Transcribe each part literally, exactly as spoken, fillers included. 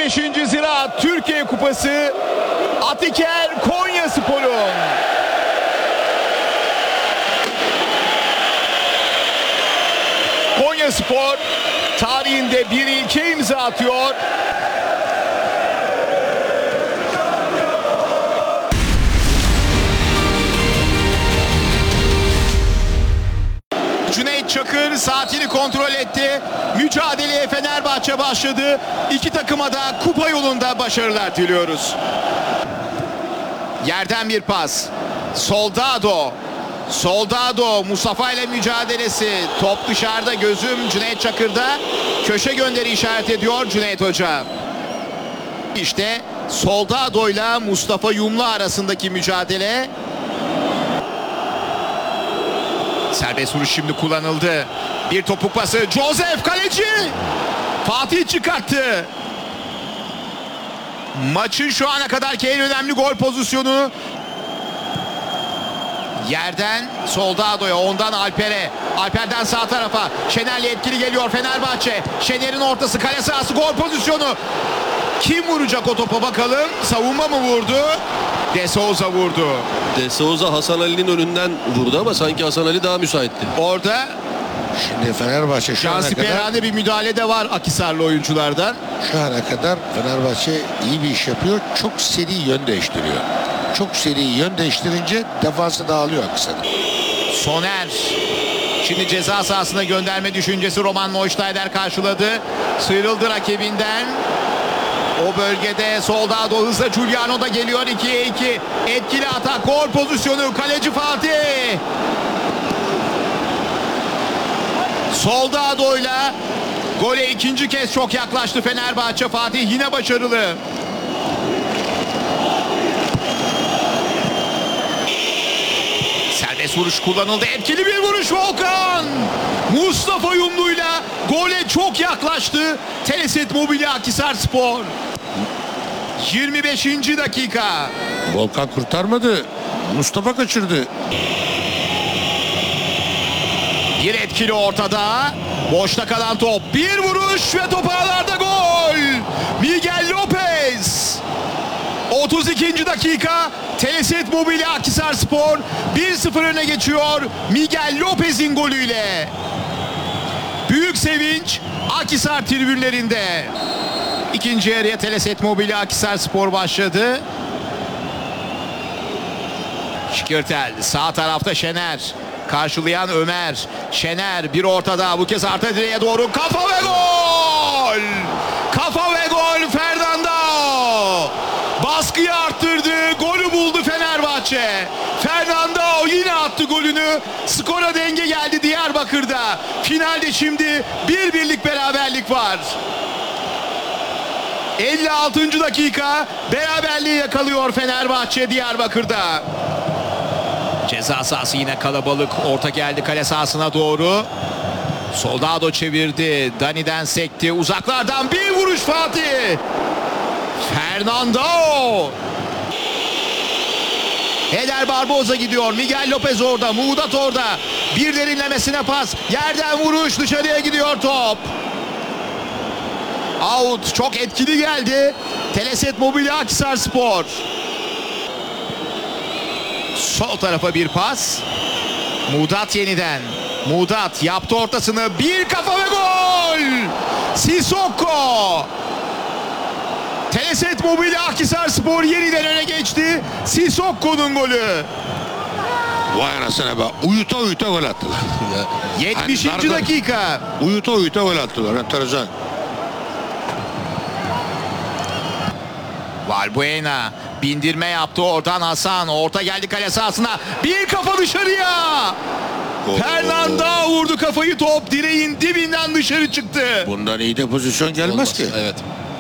beşinci Ziraat Türkiye Kupası Atiker Konyaspor'un. Konyaspor tarihinde bir ilke imza atıyor. Cüneyt Çakır saatini kontrol etti. Mücadeleye Fenerbahçe başladı. İki takıma da kupa yolunda başarılar diliyoruz. Yerden bir pas. Soldado. Soldado Mustafa ile mücadelesi. Top dışarıda, gözüm Cüneyt Çakır'da. Köşe gönderi işaret ediyor Cüneyt Hoca. İşte Soldado ile Mustafa Yumlu arasındaki mücadele. Serbest vuruş şimdi kullanıldı. Bir topuk pası. Joseph kaleci. Fatih çıkarttı. Maçın şu ana kadarki en önemli gol pozisyonu. Yerden Soldado'ya, ondan Alper'e. Alper'den sağ tarafa. Şener'le etkili geliyor Fenerbahçe. Şener'in ortası, kale sahası, gol pozisyonu. Kim vuracak o topa bakalım. Savunma mı vurdu? De Souza vurdu. De Souza Hasan Ali'nin önünden vurdu ama sanki Hasan Ali daha müsaitti. Orada Şimdi Fenerbahçe şu ana kadar Cansiperane bir müdahale de var Akhisarlı oyunculardan. şu ana kadar Fenerbahçe iyi bir iş yapıyor. Çok seri yön değiştiriyor. Çok seri yön değiştirince defansı dağılıyor Akhisar'ın. Soner. Şimdi ceza sahasına gönderme düşüncesi Roman Neustaeder karşıladı. Sıyrıldı rakibinden. O bölgede Soldado hızla, Giuliano da geliyor. ikiye iki. Etkili atak, gol pozisyonu. Kaleci Fatih. Soldado'yla gole ikinci kez çok yaklaştı Fenerbahçe. Fatih yine başarılı. Serbest vuruş kullanıldı. Etkili bir vuruş Volkan. Mustafa Yumlu'yla gole çok yaklaştı Teleset Mobilya Akhisarspor. yirmi beşinci dakika. Volkan kurtarmadı. Mustafa kaçırdı. Bir etkili ortada. Boşta kalan top. Bir vuruş ve top ağlarda, gol. Miguel Lopez. otuz ikinci dakika. Teleset Mobilya Akhisarspor bir sıfır öne geçiyor Miguel Lopez'in golüyle. Büyük sevinç Akhisar tribünlerinde. İkinci yarıya Teleset Mobilya Akhisarspor başladı. Şikirtel sağ tarafta, Şener. Karşılayan Ömer. Şener bir ortada, bu kez arka direğe doğru, kafa ve gol! Kafa ve gol Fernandao. Baskıyı arttırdı, golü buldu Fenerbahçe. Fernandao yine attı golünü. Skora denge geldi Diyarbakır'da. Finalde şimdi bir birlik beraberlik var. elli altıncı dakika, beraberliği yakalıyor Fenerbahçe Diyarbakır'da. Ceza sahası yine kalabalık. Orta geldi kale sahasına doğru. Soldado çevirdi. Dani'den sekti. Uzaklardan bir vuruş Fatih. Fernandao. Eder Barboza gidiyor. Miguel Lopez orada. Muğdat orada. Bir derinlemesine pas. Yerden vuruş. Dışarıya gidiyor top. Out. Çok etkili geldi. Teleset Mobilya Akhisarspor. Sol tarafa bir pas. Muğdat yeniden. Muğdat yaptı ortasını. Bir kafa ve gol. Sissoko. Teleset Mobilya Akhisarspor yeniden öne geçti. Sissoko'nun golü. Vay anasına be. Uyuta uyuta gol attılar. yetmişinci Hani dakika. Uyuta uyuta gol attılar. Enteresan. Valbuena bindirme yaptı, oradan Hasan. Orta geldi kale sahasına. Bir kafa dışarıya. Oo. Fernandao vurdu kafayı, top direğin dibinden dışarı çıktı. Bundan iyi de pozisyon gelmez Olmaz. ki. Evet.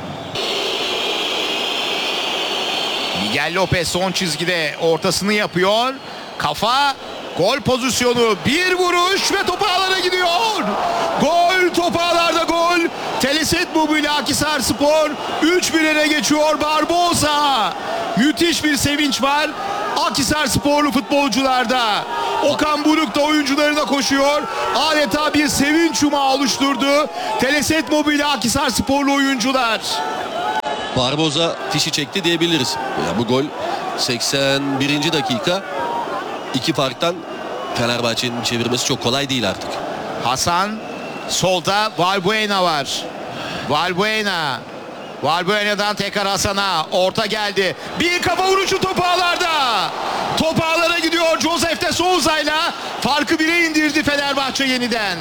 Miguel Lopez son çizgide ortasını yapıyor. Kafa, gol pozisyonu, bir vuruş ve top ağlara gidiyor. Gol, top ağlarda gol. Teleset Mobilya Akhisarspor üç bir öne geçiyor Barboza. Müthiş bir sevinç var Akhisarsporlu futbolcularda. Okan Buruk da oyuncularına koşuyor. Adeta bir sevinç yumağı oluşturdu Teleset Mobilya Akhisarsporlu oyuncular. Barboza fişi çekti diyebiliriz. Ya bu gol seksen birinci dakika. İki farktan Fenerbahçe'nin çevirmesi çok kolay değil artık. Hasan solda, Valbuena var. Valbuena. Valbuena'dan tekrar Hasan'a. Orta geldi. Bir kafa vuruşu top ağlarda. Top ağlara gidiyor Josef de Souza'yla. Farkı bire indirdi Fenerbahçe yeniden.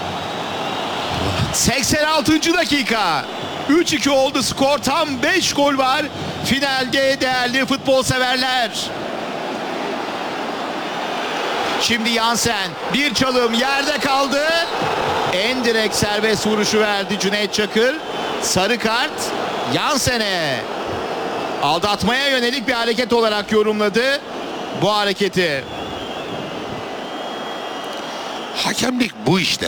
seksen altıncı dakika. üç iki oldu skor. Tam beş gol var. Finalde değerli futbol severler. Şimdi Yansen bir çalım yerde kaldı. En direkt serbest vuruşu verdi Cüneyt Çakır. Sarı kart Yansen'e. Aldatmaya yönelik bir hareket olarak yorumladı bu hareketi. Hakemlik bu işte.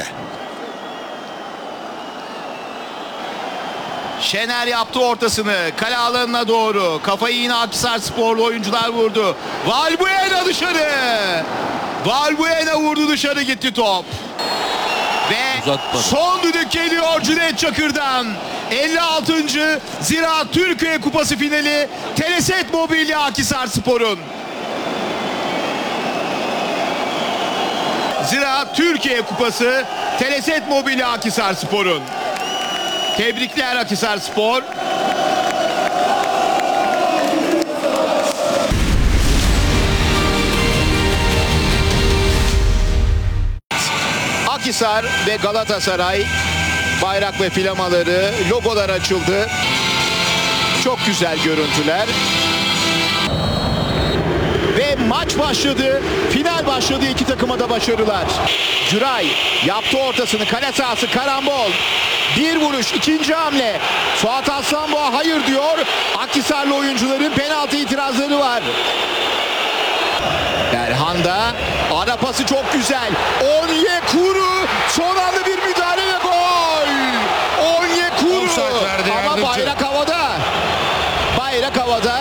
Şener yaptı ortasını kale alanına doğru. Kafayı yine Akhisarsporlu oyuncular vurdu. Valbuena dışarı. Valbuena vurdu, dışarı gitti top. Ve Uzatmadı. son düdük geliyor Cüneyt Çakır'dan. elli altıncı Ziraat Türkiye Kupası finali Teleset Mobilya Akhisarspor'un. Ziraat Türkiye Kupası Teleset Mobilya Akhisarspor'un. Tebrikler Akhisarspor. Akhisar ve Galatasaray bayrak ve flamaları, logolar açıldı. Çok güzel görüntüler. Ve maç başladı. Final başladı. İki takıma da başarılar. Güray yaptı ortasını. Kale sahası karambol. Bir vuruş. İkinci hamle. Suat Aslanboğa hayır diyor. Akhisarlı oyuncuların penaltı itirazları var. Erhan'da ara pası çok güzel. Onyekuru son anda bir müdahale ve gol. Onyekuru. Offside verdi, Ama yardımcı. bayrak havada. Bayrak havada.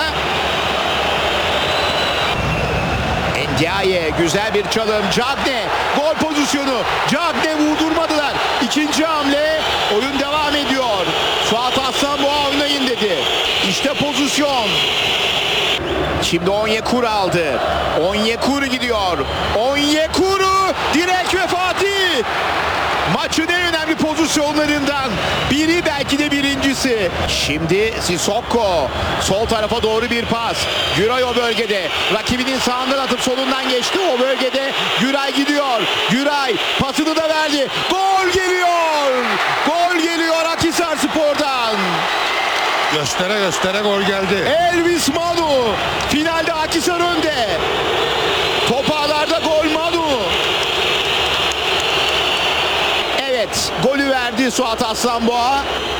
Ndiaye güzel bir çalım. Cagne gol pozisyonu. Cagne vurdurmadılar. İkinci hamle. Oyun devam ediyor. Suat Aslanboğa oynayın dedi. İşte pozisyon. Şimdi Onyekuru aldı. Onyekuru gidiyor. Onyekuru direk ve Fatih. Maçın en önemli pozisyonlarından biri, belki de birincisi. Şimdi Sissoko. Sol tarafa doğru bir pas. Güray o bölgede. Rakibinin sağından atıp solundan geçti. O bölgede Güray gidiyor. Güray pasını da verdi. Gol geliyor. Gol geliyor Akhisarspor'dan. Göstere göstere gol geldi. Elvis Manu. Finalde Akhisar önde. Top ağlarda gol Manu. Evet, golü verdi Suat Aslanboğa.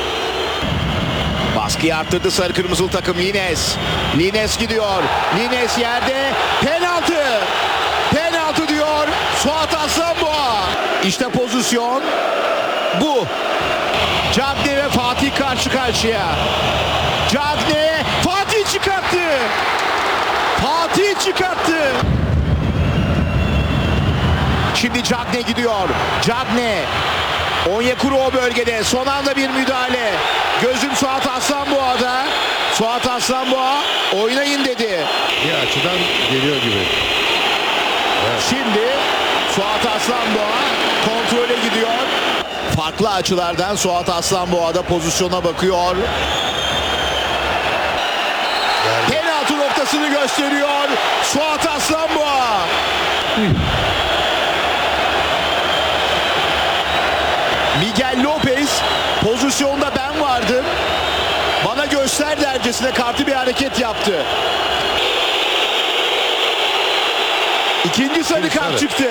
Baskıyı arttırdı sarı kırmızılı takım. Lines. Lines gidiyor. Lines yerde. Penaltı. Penaltı diyor Suat Aslanboğa. İşte pozisyon bu. Cagne ve Fatih karşı karşıya. Cagne, Fatih çıkarttı. Fatih çıkarttı. Şimdi Cagne gidiyor. Cagne. Onyekuru o bölgede. Son anda bir müdahale. Gözüm Suat Aslanboğa'da. Suat Aslanboğa oynayın dedi. Bir açıdan geliyor gibi. Şimdi Suat Aslanboğa kontrole gidiyor. Farklı açılardan Suat Aslanboğa da pozisyona bakıyor. Penaltı noktasını gösteriyor Suat Aslanboğa. Miguel Lopez pozisyonda ben vardım. Bana göster dercesine kartı bir hareket yaptı. İkinci sarı kart sarı. çıktı.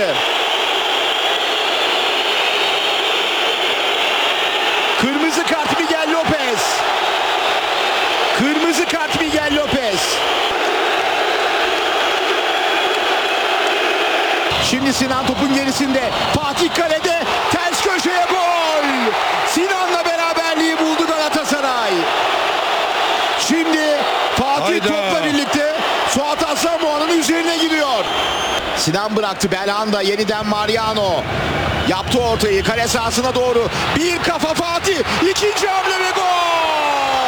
Kırmızı kart Miguel Lopez. Kırmızı kart Miguel Lopez. Şimdi Sinan topun gerisinde. Fatih kalede. Ters köşeye gol. Sinan'la beraberliği buldu Galatasaray. Şimdi Fatih Hayda. topla birlikte Suat Aslanboğa'nın üzerine gidiyor. Sinan bıraktı. Belhanda yeniden Mariano. Yaptı ortayı kale sahasına doğru. Bir kafa Fatih. İkinci hamle ve gol.